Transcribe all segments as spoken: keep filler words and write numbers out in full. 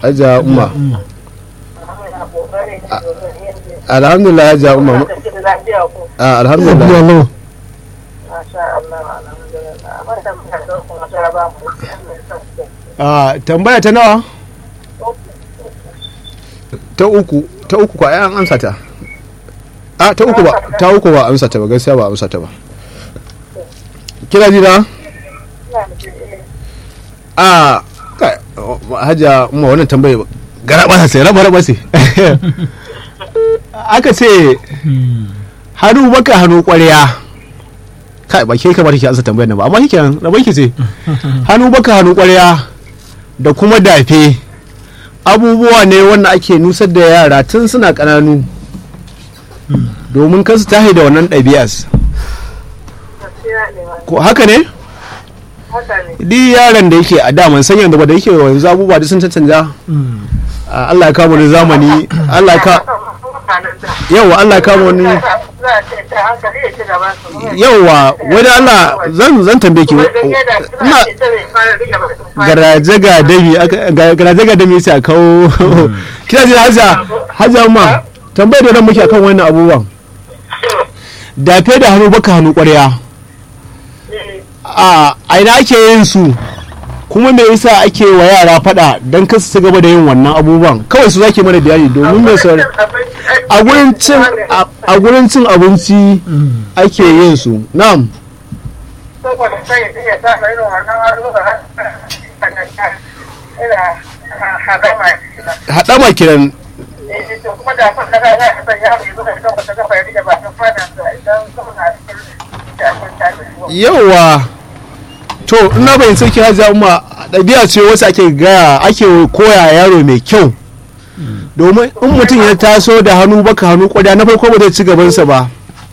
Hajiya Umma. Alhamdulillah Hajiya Umma. Ah alhamdulillah. Ah tambaya ta nawa? Ta uku, ta uku ko ai an amsa ta. Ah ta uku ba, ta uku ba amsa ta ba, gaskiya ba amsa ta ba. Kina ji na? Ah kai Hajiya Umma wannan tambaye garaba sai raba raba sai. Aka ce hannu baka hannu ƙwarya. Kai ba ke kamar ki ansa tambayar nan ba amma kike rabai ki ce. Hannu baka hannu ƙwarya da kuma dafe abubuwa ne wanda ake nusar da yara tun suna ƙananu domin kansu tahi da wannan ɗabi'as. Ko haka ne? Di yaran da yake a daman san yanzu ba da yake yanzu abubuwa da sun cancanta. Allah ya kama wani zamani, Allah ya ka yawa Allah ya kama wani yawa wani Allah zan zan tambaye ki ina garaje ga dami garaje ga dami sai a kawo kina ji haja haja ma tambayar da nan muke akan wannan abubuwan dafe da hannu baka hannu ƙwarya a ina ake yin su kuma me yasa ake wa yara fada don kasu su gaba da yin wannan abubuwan kawai su zake mana bayani domin mai sauri a gurin cin a gurin cin abinci ake yin su na'am haɗama kiran yawa to ina bayin sarki Hajiya Umma ɗabi'a ce wasu ake gaya ake koya yaro mai kyau domin in mutum ya taso da hannu baka hannu kwada na farko ba zai ci gabansa ba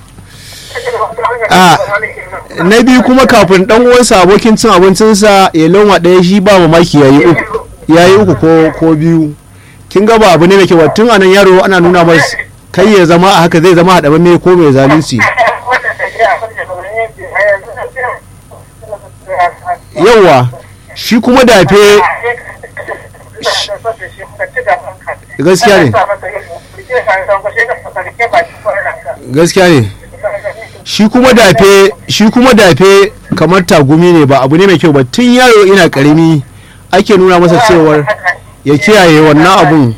a na biyu kuma kafin dan uwansa abokin cin abincinsa ya lauma ɗaya shi ba mamaki yayi uku yayi uku ko ko biyu kin ga ba abu ne mai kyau tun anan yaro ana nuna masa kai ya zama a haka zai zama haɗa mai ko mai zalunci yawa shi kuma dafe gaskiya ne gaskiya ne shi kuma dafe shi kuma dafe kamar tagumi ne ba abu ne mai kyau ba tun yaro ina karami ake nuna masa cewar ya kiyaye wannan abun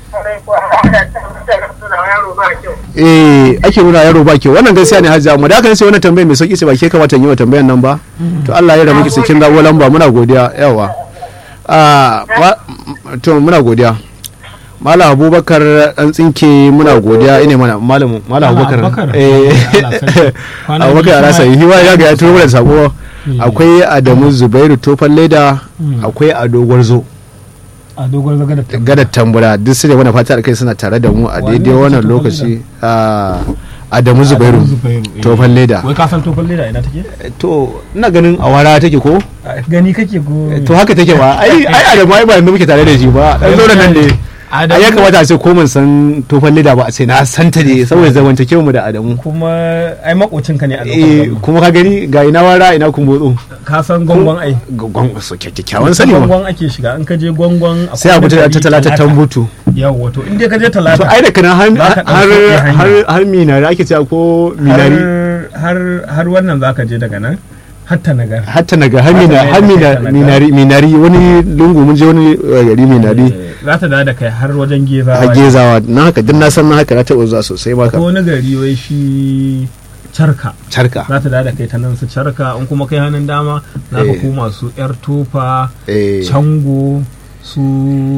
eh ake nuna yaro ba kyau wannan gaskiya ne Hajiya mu da haka sai wannan tambayar mai sauki ce ba ke kamata yi wa tambayar nan ba to Allah ya rama ki cikin dawo lamba muna godiya yawa ah to muna godiya Malam Abubakar dan tsinke muna godiya ine mana malam Malam Abubakar eh Abubakar Arasa hiwa ya ga ya turo da sako akwai Adamu Zubairu Tofan Leda akwai Ado Gwarzo a dogon gadar tambura duk su ne wani fata kai suna tare da mu a daidai wannan lokaci a Adamu Zubairu Tofan Leda wai ka san Tofan Leda ina take to ina ganin a wara take ko gani kake ko to haka take ba ai ai Adamu ai ba yanzu muke tare da shi ba dan zo nan ne a ya kamata a ce ko mun san Tofan Leda ba a ce na santa ne saboda zamantakewa mu da Adamu kuma ai makocin ka ne a lokacin kuma ka gani ga ina wara ina kumbotso ka san gongon ai gongon so kyakkyawan sani ba gongon ake shiga in ka je gongon sai a buta ta talata tambutu yawa to in dai ka je talata to ai da kana har har har minari ake cewa ko minari har har wannan zaka je daga nan hatta nagar hatta nagar har minari minari wani lungu mun je wani gari minari za ta da kai har wajen gezawa a gezawa na haka din na san na haka na taɓa zuwa sosai ba ka ko wani gari wai shi charka charka za ta da kai ta nan su charka in kuma kai hannun dama za ka koma su yar tofa cango su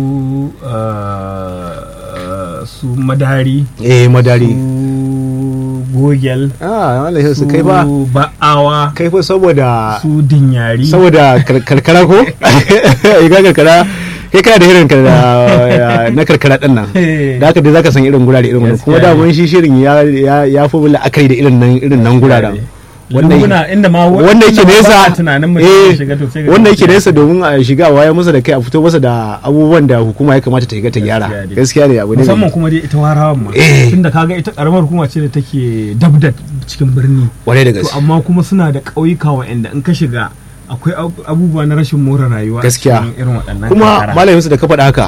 su madari eh madari gogel ah wallahi su kai ba ba'awa kai fa saboda su dinyari saboda karkara ko iga karkara kai kana da irin na karkara din nan da haka dai zaka san irin gurare irin wannan kuma da mun shi shirin ya ya fi bula akai da irin nan irin nan guraren wanda inda ma wanda yake nesa wanda yake nesa domin a shiga waya masa da kai a fito masa da abubuwan da hukuma ya kamata ta yi ta gyara gaskiya ne abu ne musamman kuma dai ita warawan ma tunda kaga ita karamar hukuma ce da take dabda cikin birni ware da gaske amma kuma suna da ƙauyuka wa'anda in ka shiga akwai abubuwa na rashin more rayuwa gaskiya irin waɗannan kuma malamin su da ka faɗa haka